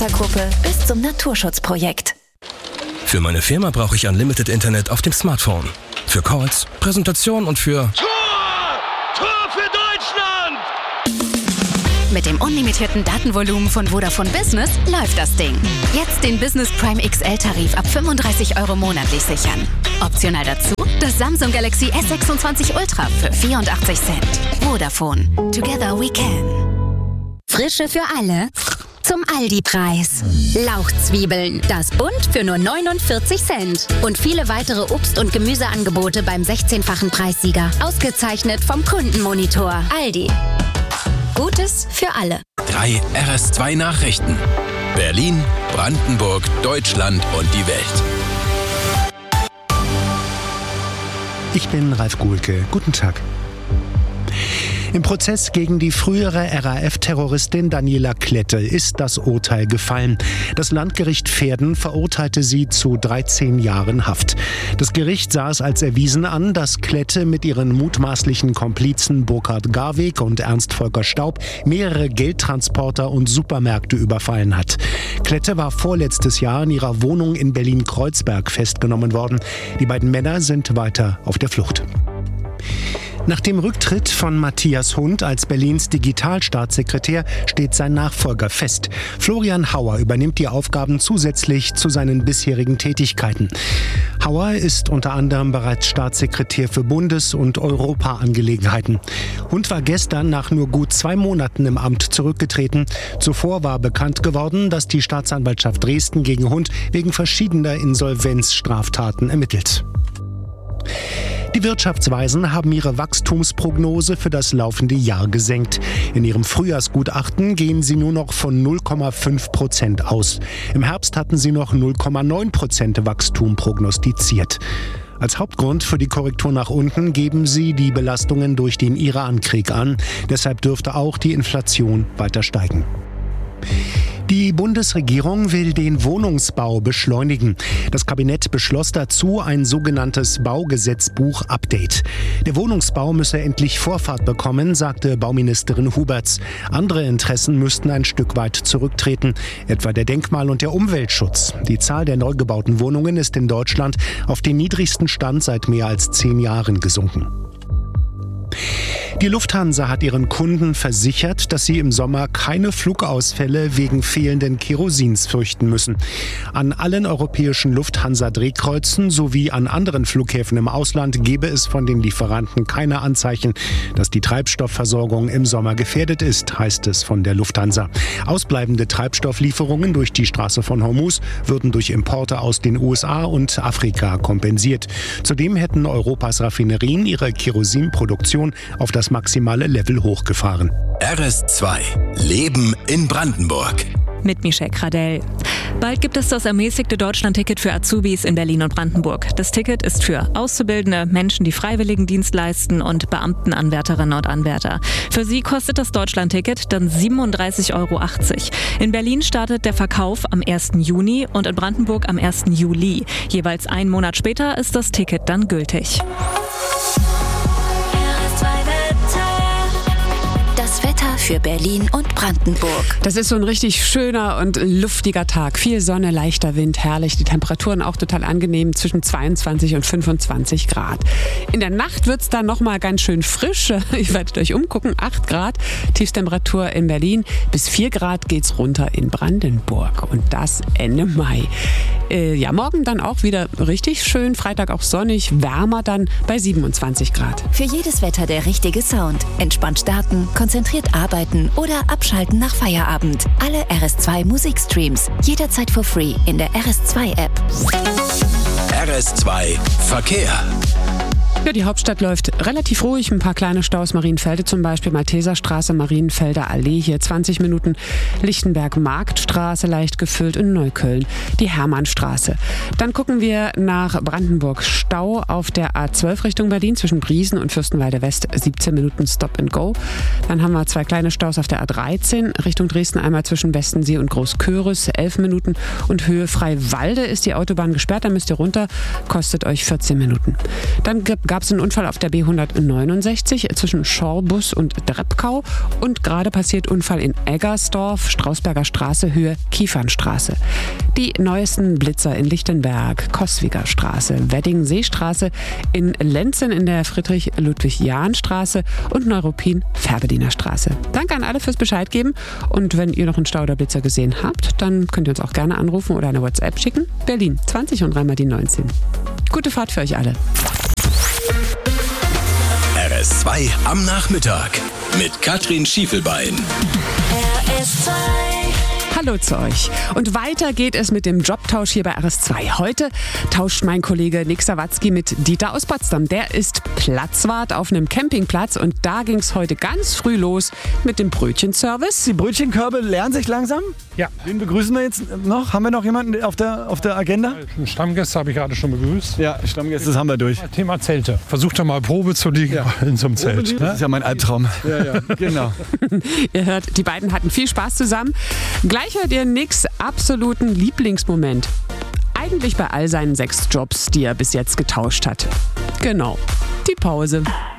Gruppe bis zum Naturschutzprojekt. Für meine Firma brauche ich Unlimited Internet auf dem Smartphone. Für Calls, Präsentation und für... Tor für Deutschland! Mit dem unlimitierten Datenvolumen von Vodafone Business läuft das Ding. Jetzt den Business Prime XL-Tarif ab 35 € monatlich sichern. Optional dazu das Samsung Galaxy S26 Ultra für 84 Cent. Vodafone. Together we can. Frische für alle. Zum Aldi-Preis. Lauchzwiebeln, das Bund für nur 49 Cent. Und viele weitere Obst- und Gemüseangebote beim 16-fachen Preissieger. Ausgezeichnet vom Kundenmonitor. Aldi. Gutes für alle. 3 RS2 Nachrichten. Berlin, Brandenburg, Deutschland und die Welt. Ich bin Ralf Guhlke. Guten Tag. Im Prozess gegen die frühere RAF-Terroristin Daniela Klette ist das Urteil gefallen. Das Landgericht Verden verurteilte sie zu 13 Jahren Haft. Das Gericht sah es als erwiesen an, dass Klette mit ihren mutmaßlichen Komplizen Burkhard Garweg und Ernst Volker Staub mehrere Geldtransporter und Supermärkte überfallen hat. Klette war vorletztes Jahr in ihrer Wohnung in Berlin-Kreuzberg festgenommen worden. Die beiden Männer sind weiter auf der Flucht. Nach dem Rücktritt von Matthias Hund als Berlins Digitalstaatssekretär steht sein Nachfolger fest. Florian Hauer übernimmt die Aufgaben zusätzlich zu seinen bisherigen Tätigkeiten. Hauer ist unter anderem bereits Staatssekretär für Bundes- und Europaangelegenheiten. Hund war gestern nach nur gut 2 Monaten im Amt zurückgetreten. Zuvor war bekannt geworden, dass die Staatsanwaltschaft Dresden gegen Hund wegen verschiedener Insolvenzstraftaten ermittelt. Die Wirtschaftsweisen haben ihre Wachstumsprognose für das laufende Jahr gesenkt. In ihrem Frühjahrsgutachten gehen sie nur noch von 0,5% aus. Im Herbst hatten sie noch 0,9% Wachstum prognostiziert. Als Hauptgrund für die Korrektur nach unten geben sie die Belastungen durch den Irankrieg an. Deshalb dürfte auch die Inflation weiter steigen. Die Bundesregierung will den Wohnungsbau beschleunigen. Das Kabinett beschloss dazu ein sogenanntes Baugesetzbuch-Update. Der Wohnungsbau müsse endlich Vorfahrt bekommen, sagte Bauministerin Huberts. Andere Interessen müssten ein Stück weit zurücktreten, etwa der Denkmal- und der Umweltschutz. Die Zahl der neu gebauten Wohnungen ist in Deutschland auf den niedrigsten Stand seit mehr als 10 Jahren gesunken. Die Lufthansa hat ihren Kunden versichert, dass sie im Sommer keine Flugausfälle wegen fehlenden Kerosins fürchten müssen. An allen europäischen Lufthansa-Drehkreuzen sowie an anderen Flughäfen im Ausland gebe es von den Lieferanten keine Anzeichen, dass die Treibstoffversorgung im Sommer gefährdet ist, heißt es von der Lufthansa. Ausbleibende Treibstofflieferungen durch die Straße von Hormuz würden durch Importe aus den USA und Afrika kompensiert. Zudem hätten Europas Raffinerien ihre Kerosinproduktion auf das maximale Level hochgefahren. RS2 Leben in Brandenburg. Mit Michelle Kradell. Bald gibt es das ermäßigte Deutschlandticket für Azubis in Berlin und Brandenburg. Das Ticket ist für Auszubildende, Menschen, die Freiwilligendienst leisten und Beamtenanwärterinnen und Anwärter. Für sie kostet das Deutschlandticket dann 37,80 €. In Berlin startet der Verkauf am 1. Juni und in Brandenburg am 1. Juli. Jeweils einen Monat später ist das Ticket dann gültig. Für Berlin und Brandenburg. Das ist so ein richtig schöner und luftiger Tag. Viel Sonne, leichter Wind, herrlich. Die Temperaturen auch total angenehm, zwischen 22 und 25 Grad. In der Nacht wird es dann nochmal ganz schön frisch. Ihr werdet euch umgucken, 8 Grad. Tiefstemperatur in Berlin. Bis 4 Grad geht's runter in Brandenburg. Und das Ende Mai. Morgen dann auch wieder richtig schön. Freitag auch sonnig, wärmer dann bei 27 Grad. Für jedes Wetter der richtige Sound. Entspannt starten, konzentriert arbeiten oder abschalten nach Feierabend. Alle RS2 Musikstreams. Jederzeit for free in der RS2-App. RS2 Verkehr. Ja, die Hauptstadt läuft relativ ruhig. Ein paar kleine Staus, Marienfelde zum Beispiel, Malteserstraße, Marienfelder Allee, hier 20 Minuten. Lichtenberg-Marktstraße leicht gefüllt, in Neukölln die Hermannstraße. Dann gucken wir nach Brandenburg. Stau auf der A12 Richtung Berlin zwischen Briesen und Fürstenwalde West, 17 Minuten Stop and Go. Dann haben wir 2 kleine Staus auf der A13 Richtung Dresden, einmal zwischen Westensee und Großköris, 11 Minuten. Und Höhe Freiwalde ist die Autobahn gesperrt, da müsst ihr runter, kostet euch 14 Minuten. Dann gab es einen Unfall auf der B169 zwischen Schorbus und Drebkau und gerade passiert Unfall in Eggersdorf, Strausberger Straße, Höhe Kiefernstraße. Die neuesten Blitzer in Lichtenberg, Coswiger Straße, Wedding-Seestraße, in Lenzen in der Friedrich-Ludwig-Jahn-Straße und Neuruppin, Färbediener Straße. Danke an alle fürs Bescheid geben und wenn ihr noch einen Stau oder Blitzer gesehen habt, dann könnt ihr uns auch gerne anrufen oder eine WhatsApp schicken. Berlin 20 und 3 die 19. Gute Fahrt für euch alle. RS2 am Nachmittag mit Katrin Schiefelbein. RS2. Hallo zu euch. Und weiter geht es mit dem Jobtausch hier bei RS2. Heute tauscht mein Kollege Nick Sawatzki mit Dieter aus Potsdam. Der ist Platzwart auf einem Campingplatz und da ging es heute ganz früh los mit dem Brötchenservice. Die Brötchenkörbe lernen sich langsam? Ja. Wen begrüßen wir jetzt noch? Haben wir noch jemanden auf der Agenda? Stammgäste habe ich gerade schon begrüßt. Ja, Stammgäste, das haben wir durch. Thema Zelte. Versucht doch mal Probe zu liegen in so einem Zelt. Das ist ja mein Albtraum. Ja, genau. Ihr hört, die beiden hatten viel Spaß zusammen. Gleich hört ihr Nicks absoluten Lieblingsmoment. Eigentlich bei all seinen 6 Jobs, die er bis jetzt getauscht hat. Genau, die Pause.